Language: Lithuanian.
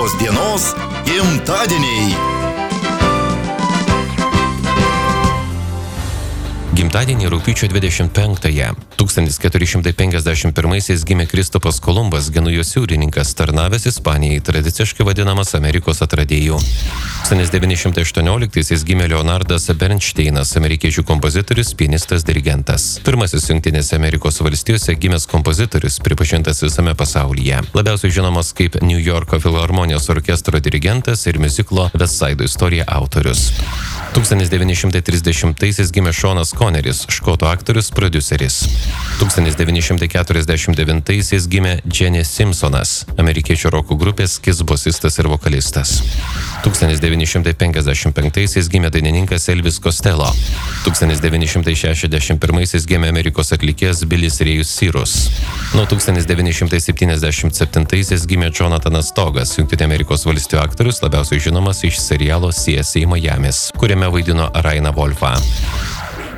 šios dienos gimtadieniai. Gimtadienį rugpjūčio 25-ąją 1451-aisiais gimė Kristupas Kolumbas, genujos jūrininkas, tarnavęs Ispanijai, tradiciškai vadinamas Amerikos atradėju. 1918-aisiais gimė Leonardas Bernšteinas, amerikiečių kompozitorius, pianistas, dirigentas. Pirmasis Jungtinėse Amerikos valstijose gimęs kompozitorius, pripažintas visame pasaulyje. Labiausiai žinomas kaip New Yorko filharmonijos orkestro dirigentas ir miuziklo West Side istorija autorius. 1930-aisiais gimė Šonas Koneris, škotų aktorius, prodiuseris. 1949-aisiais gimė Jenny Simpsonas, amerikiečių roko grupės Kiss bosistas ir vokalistas. 1955-aisiais gimė dainininkas Elvis Costello. 1961-aisiais gimė Amerikos atlikėjas Billis Rėjus Cyrus. Nuo 1977-aisiais gimė Jonathanas Togas, Jungtinių Amerikos valstijų aktorius, labiausiai žinomas iš serialo CSI Miamis, kuriame vaidino Rainą Wolfą.